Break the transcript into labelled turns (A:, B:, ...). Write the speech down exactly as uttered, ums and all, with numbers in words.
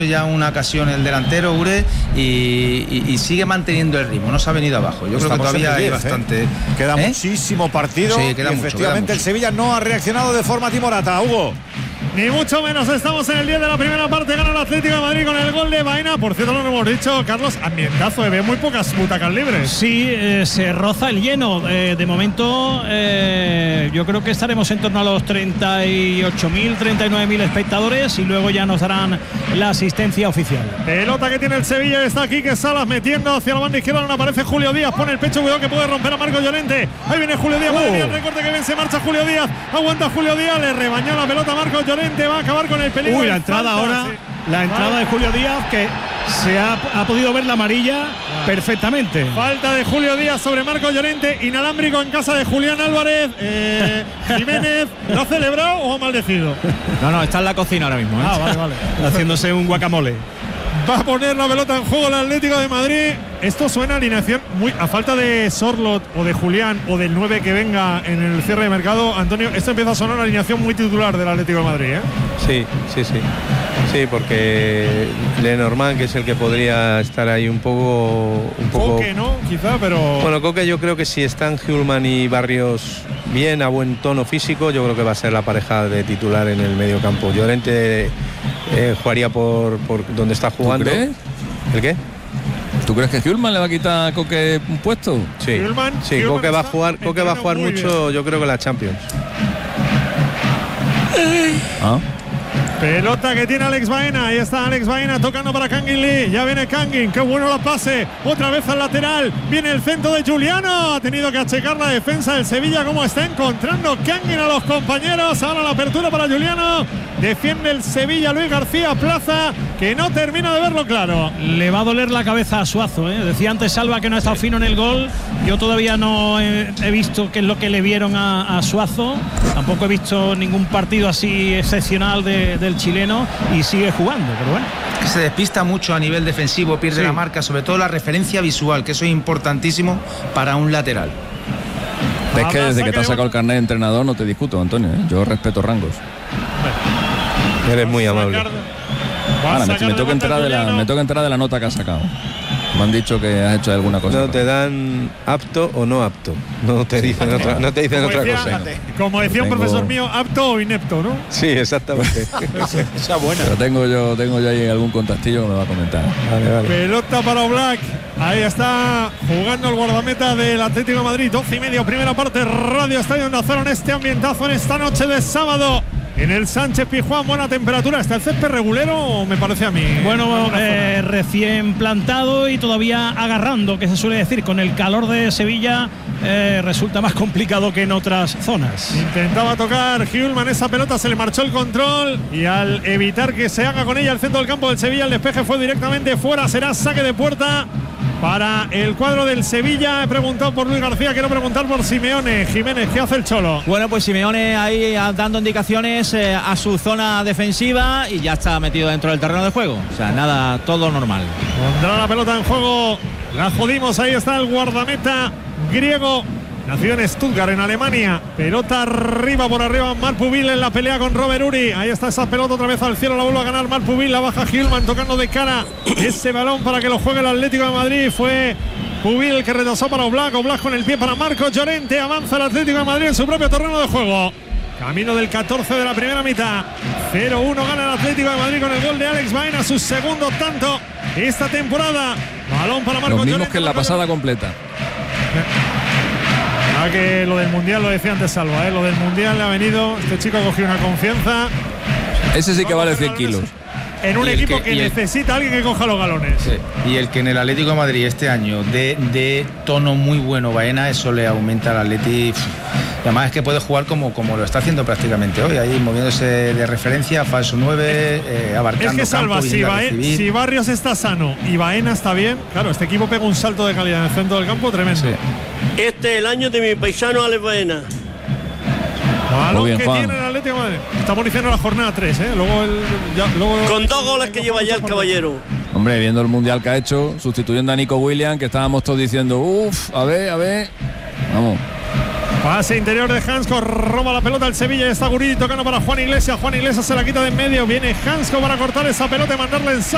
A: ya una ocasión el delantero Ure y, y, y sigue manteniendo el ritmo, no se ha venido abajo. Yo
B: Estamos
A: creo que todavía hay
B: diez,
A: bastante.
B: ¿eh? Queda
A: ¿Eh?
B: muchísimo partido.
A: Sí, queda
B: y
A: mucho,
B: efectivamente
A: queda
B: el
A: mucho.
B: Sevilla no ha reaccionado de forma timorata, Hugo.
C: Ni mucho menos, estamos en el diez de la primera parte, gana el Atlético de Madrid con el gol de Baena. Por cierto, no lo hemos dicho, Carlos, ambientazo, ve muy pocas butacas libres.
D: Sí, eh, se roza el lleno. Eh, de momento, eh, yo creo que estaremos en torno a los treinta y ocho mil, treinta y nueve mil espectadores y luego ya nos darán la asistencia oficial.
C: Pelota que tiene el Sevilla, está aquí que Salas metiendo hacia la banda izquierda, no aparece Julio Díaz, pone el pecho, cuidado que puede romper a Marco Llorente. Ahí viene Julio Díaz, madre mía, el recorte que ven, se marcha Julio Díaz, aguanta Julio Díaz, le rebañó la pelota a Marco Llorente. Va a acabar con el peligro.
D: Uy, la entrada
C: falta,
D: ahora,
C: sí.
D: la entrada de Julio Díaz, que se ha, ha podido ver la amarilla ah. perfectamente.
C: Falta de Julio Díaz sobre Marco Llorente, inalámbrico en casa de Julián Álvarez. Eh, Jiménez, ¿lo ha celebrado o ha maldecido?
E: No, no, está en la cocina ahora mismo, ¿eh?
C: Ah, vale, vale.
D: Haciéndose un guacamole.
C: Va a poner la pelota en juego el Atlético de Madrid. Esto suena a alineación muy a falta de Sorlot o de Julián o del nueve que venga en el cierre de mercado. Antonio, esto empieza a sonar una alineación muy titular del Atlético de Madrid, ¿eh?
F: Sí, sí, sí. Sí, porque Lenormand, que es el que podría estar ahí un poco... un poco
C: Coque, ¿no? Quizá, pero...
F: Bueno, Coque yo creo que si están Hjulman y Barrios bien, a buen tono físico, yo creo que va a ser la pareja de titular en el medio campo. Llorente eh, jugaría por, por donde está jugando.
G: ¿Tú crees?
F: ¿El qué?
G: ¿Tú crees que Hjulman le va a quitar a Coque un puesto?
F: Sí,
C: Hjulman,
F: sí,
C: Hjulman
F: Coque va a jugar, Coque va a jugar mucho, bien. Yo creo que la Champions.
G: Ah.
C: Pelota que tiene Alex Baena. Ahí está Alex Baena tocando para Kangin Lee. Ya viene Kangin. Qué bueno la pase. Otra vez al lateral. Viene el centro de Giuliano. Ha tenido que achecar la defensa del Sevilla. Cómo está encontrando Kangin a los compañeros. Ahora la apertura para Giuliano. Defiende el Sevilla Luis García Plaza, que no termina de verlo claro.
D: Le va a doler la cabeza a Suazo, ¿eh? Decía antes Salva que no ha estado fino en el gol. Yo todavía no he, he visto qué es lo que le vieron a, a Suazo. Tampoco he visto ningún partido así excepcional de, del chileno y sigue jugando, pero bueno.
A: Que se despista mucho a nivel defensivo, pierde sí. la marca, sobre todo la referencia visual, que eso es importantísimo para un lateral.
G: Es que desde que te has sacado el carnet de entrenador no te discuto, Antonio, ¿eh? Yo respeto rangos.
F: Eres muy amable.
G: Ahora, me, me, tengo que enterar de la, me tengo que enterar de la nota que has sacado. Me han dicho que has hecho alguna cosa.
F: No te dan apto o no apto. No te dicen otra, no te dicen otra cosa.
C: Como decía
G: tengo...
C: un profesor mío, apto o inepto, ¿no?
F: Sí, exactamente.
C: Esa buena.
G: Pero tengo yo, tengo yo ahí algún contactillo que me va a comentar.
C: Vale, vale. Pelota para Oblak. Ahí está jugando el guardameta del Atlético de Madrid. doce y medio, primera parte, Radio Estadio Nazaron, en este ambientazo en esta noche de sábado. En el Sánchez Pizjuán, buena temperatura. ¿Está el césped regulero, me parece a mí?
D: Bueno, eh, recién plantado y todavía agarrando, que se suele decir. Con el calor de Sevilla eh, resulta más complicado que en otras zonas.
C: Intentaba tocar Hjulman esa pelota, se le marchó el control y al evitar que se haga con ella el centro del campo del Sevilla, el despeje fue directamente fuera. Será saque de puerta para el cuadro del Sevilla. He preguntado por Luis García, quiero preguntar por Simeone. Jiménez, ¿qué hace el Cholo?
E: Bueno, pues Simeone ahí dando indicaciones eh, a su zona defensiva y ya está metido dentro del terreno de juego. O sea, nada, todo normal.
C: Pondrá la pelota en juego. La jodimos, ahí está el guardameta griego. Nacido en Stuttgart, en Alemania. Pelota arriba, por arriba, Marc Pubil en la pelea con Robert Uri. Ahí está esa pelota otra vez al cielo, la vuelve a ganar Marc Pubil. La baja Hjulman tocando de cara ese balón para que lo juegue el Atlético de Madrid. Fue Pubil el que retrasó para Oblak. Oblak con el pie para Marcos Llorente. Avanza el Atlético de Madrid en su propio terreno de juego. Camino del catorce de la primera mitad. cero uno gana el Atlético de Madrid con el gol de Alex Baena, su segundo tanto esta temporada. Balón para Marcos Llorente.
G: Los mismos que en la pasada completa.
C: Ah, que lo del Mundial lo decía antes Salva, ¿eh? Lo del Mundial le ha venido, este chico ha cogido una confianza.
G: Ese sí que vale cien kilos.
C: En un equipo que, que necesita a alguien que coja los galones.
A: Sí. Y el que en el Atlético de Madrid este año de, de tono muy bueno Baena, eso le aumenta al Atleti. Y además es que puede jugar como, como lo está haciendo prácticamente hoy, ahí moviéndose de referencia, falso nueve, eh, abarcando.
C: Es que Salva,
A: campo,
C: si, Bae, si Barrios está sano y Baena está bien, claro, este equipo pega un salto de calidad en el centro del campo tremendo. Sí.
H: Este es el año de mi paisano Alex Baena.
C: Balón bien, que Juan. Tiene el Atlético de Madrid. Estamos diciendo la jornada tres, ¿eh? Luego, el, ya, luego
H: con dos goles que lleva ya el caballero.
G: Hombre, viendo el mundial que ha hecho, sustituyendo a Nico Williams, que estábamos todos diciendo, uff, a ver, a ver. Vamos.
C: Pase interior de Hansko, roba la pelota el Sevilla y está Guridi tocando para Juan Iglesias. Juan Iglesias se la quita de en medio. Viene Hansko para cortar esa pelota y mandarla en